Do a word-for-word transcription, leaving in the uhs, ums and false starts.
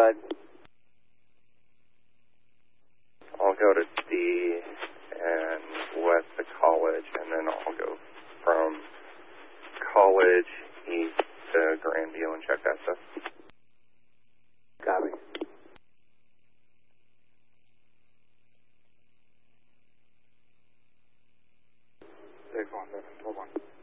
side. I'll go to D and west to College, and then I'll go from College east to Grandview and check that stuff. Copy. six one seven, twelve one.